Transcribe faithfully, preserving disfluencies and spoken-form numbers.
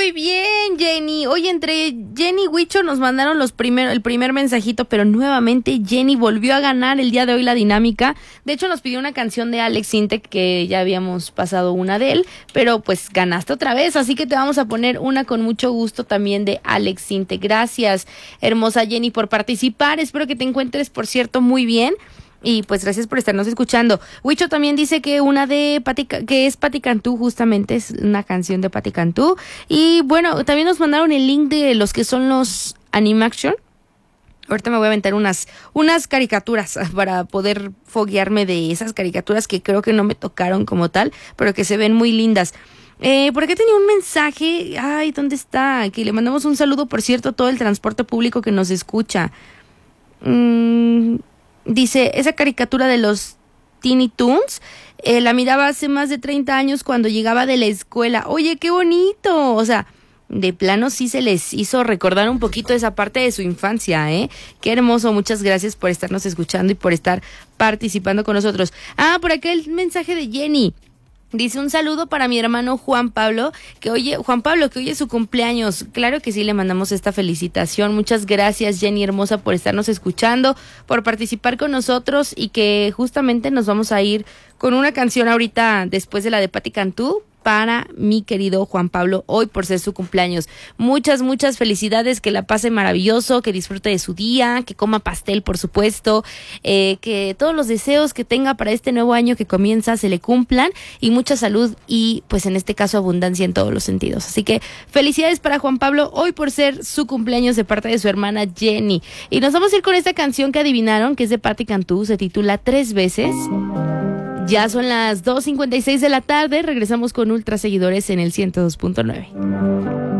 Muy bien, Jenny. Oye, entre Jenny y Huicho nos mandaron los primer, el primer mensajito, pero nuevamente Jenny volvió a ganar el día de hoy la dinámica. De hecho, nos pidió una canción de Alex Intec, que ya habíamos pasado una de él, pero pues ganaste otra vez, así que te vamos a poner una con mucho gusto también de Alex Intec. Gracias, hermosa Jenny, por participar. Espero que te encuentres, por cierto, muy bien. Y pues gracias por estarnos escuchando. Huicho también dice que una de Pati, que es Pati Cantú, justamente es una canción de Pati Cantú. Y bueno, también nos mandaron el link de los que son los Animaction. Ahorita me voy a aventar unas, unas caricaturas para poder foguearme de esas caricaturas que creo que no me tocaron como tal, pero que se ven muy lindas. Eh, por acá tenía un mensaje, ay, ¿dónde está? Que le mandamos un saludo, por cierto, a todo el transporte público que nos escucha. Mmm... Dice, esa caricatura de los Teeny Toons, eh, la miraba hace más de treinta años cuando llegaba de la escuela. Oye, qué bonito. O sea, de plano sí se les hizo recordar un poquito esa parte de su infancia, ¿eh? Qué hermoso. Muchas gracias por estarnos escuchando y por estar participando con nosotros. Ah, por acá el mensaje de Jenny. Dice, un saludo para mi hermano Juan Pablo, que oye, Juan Pablo, que hoy es su cumpleaños. Claro que sí, le mandamos esta felicitación. Muchas gracias, Jenny hermosa, por estarnos escuchando, por participar con nosotros, y que justamente nos vamos a ir con una canción ahorita después de la de Pati Cantú para mi querido Juan Pablo, hoy por ser su cumpleaños. Muchas, muchas felicidades, que la pase maravilloso, que disfrute de su día, que coma pastel, por supuesto, eh, que todos los deseos que tenga para este nuevo año que comienza se le cumplan, y mucha salud y, pues en este caso, abundancia en todos los sentidos. Así que felicidades para Juan Pablo, hoy por ser su cumpleaños, de parte de su hermana Jenny. Y nos vamos a ir con esta canción que adivinaron, que es de Pati Cantú, se titula Tres Veces. Ya son las dos cincuenta y seis de la tarde, regresamos con Ultra Seguidores en el ciento dos punto nueve.